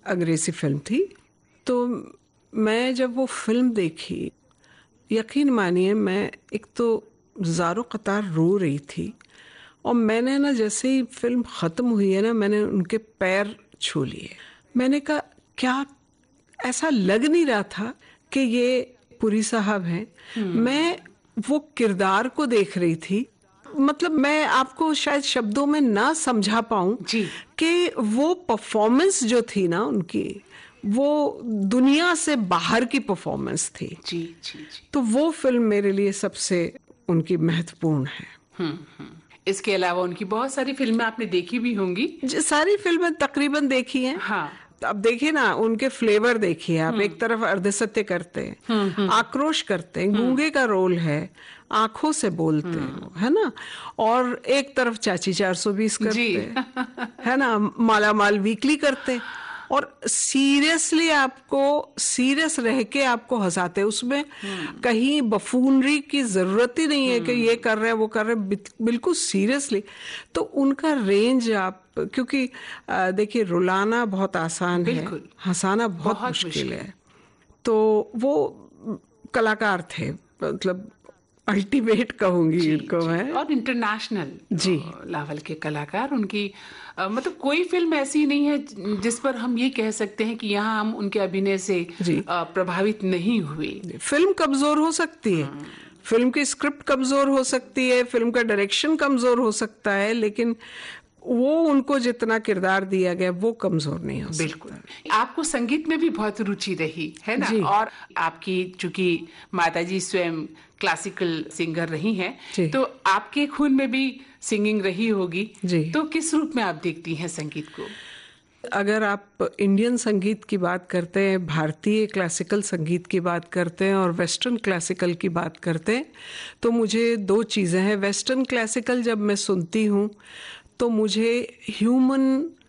अंग्रेजी फिल्म थी। तो मैं जब वो फिल्म देखी, यकीन मानिए मैं एक तो ज़ारो कतार रो रही थी, और मैंने ना जैसे ही फिल्म ख़त्म हुई है ना, मैंने उनके पैर छू लिए। मैंने कहा क्या, ऐसा लग नहीं रहा था कि ये पुरी साहब हैं। मैं वो किरदार को देख रही थी, मतलब मैं आपको शायद शब्दों में ना समझा पाऊं जी। कि वो परफॉर्मेंस जो थी ना उनकी, वो दुनिया से बाहर की परफॉर्मेंस थी। जी जी जी। तो वो फिल्म मेरे लिए सबसे उनकी महत्वपूर्ण है। इसके अलावा उनकी बहुत सारी फिल्में आपने देखी भी होंगी। सारी फिल्में तकरीबन देखी हैं। हाँ। अब देखिए ना, उनके फ्लेवर देखिए आप। एक तरफ अर्धसत्य करते हैं, आक्रोश करते हैं, गूंगे का रोल है, आंखों से बोलते हैं वो, है ना। और एक तरफ चाची 420 करते हैं, है ना, माला माल वीकली करते हैं, और सीरियसली आपको सीरियस रह के आपको हंसाते। उसमें कहीं बफूनरी की जरूरत ही नहीं है कि ये कर रहे हैं वो कर रहे हैं, बिल्कुल सीरियसली। तो उनका रेंज आप, क्योंकि देखिए रुलाना बहुत आसान है, हंसाना बहुत मुश्किल है। तो वो कलाकार थे, मतलब अल्टीमेट कहूंगी इनको मैं। और इंटरनेशनल जी लेवल के कलाकार। उनकी मतलब कोई फिल्म ऐसी नहीं है जिस पर हम ये कह सकते हैं कि यहाँ हम उनके अभिनय से प्रभावित नहीं हुए। फिल्म कमजोर हो सकती है, फिल्म की स्क्रिप्ट कमजोर हो सकती है, फिल्म का डायरेक्शन कमजोर हो सकता है, लेकिन वो उनको जितना किरदार दिया गया वो कमजोर नहीं हो सकता। बिल्कुल। आपको संगीत में भी बहुत रुचि रही है ना, और आपकी चूंकि माताजी स्वयं क्लासिकल सिंगर रही हैं, तो आपके खून में भी सिंगिंग रही होगी। तो किस रूप में आप देखती हैं संगीत को? अगर आप इंडियन संगीत की बात करते हैं, भारतीय क्लासिकल संगीत की बात करते हैं और वेस्टर्न क्लासिकल की बात करते हैं, तो मुझे दो चीज़ें हैं। वेस्टर्न क्लासिकल जब मैं सुनती हूँ तो मुझे ह्यूमन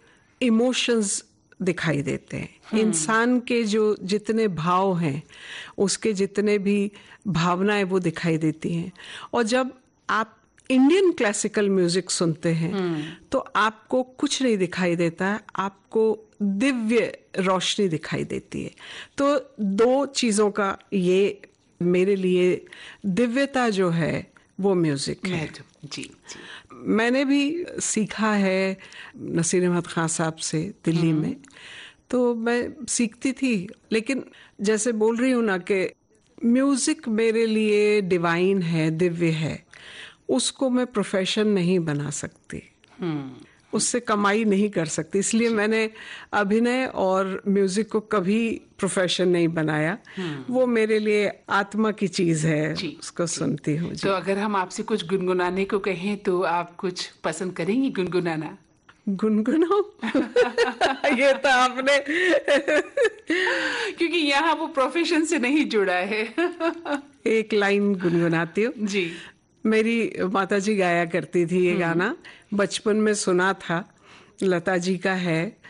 इमोशंस दिखाई देते हैं। इंसान के जो जितने भाव हैं, उसके जितने भी भावनाएं वो दिखाई देती हैं। और जब आप इंडियन क्लासिकल म्यूजिक सुनते हैं तो आपको कुछ नहीं दिखाई देता, आपको दिव्य रोशनी दिखाई देती है। तो दो चीज़ों का ये मेरे लिए दिव्यता जो है वो म्यूजिक है। जी। मैंने भी सीखा है नसीर अहमद खान साहब से दिल्ली में, तो मैं सीखती थी। लेकिन जैसे बोल रही हूँ ना कि म्यूजिक मेरे लिए डिवाइन है, दिव्य है, उसको मैं प्रोफेशन नहीं बना सकती, उससे कमाई नहीं कर सकती। इसलिए मैंने अभिनय और म्यूजिक को कभी प्रोफेशन नहीं बनाया। वो मेरे लिए आत्मा की चीज है, उसको सुनती हूँ। तो अगर हम आपसे कुछ गुनगुनाने को कहें तो आप कुछ पसंद करेंगी गुनगुनाना? गुनगुनाओ ये तो आपने क्योंकि यहाँ वो प्रोफेशन से नहीं जुड़ा है। एक लाइन गुनगुनाती हूँ जी। मेरी माताजी गाया करती थी ये गाना, बचपन में सुना था, लता जी का है।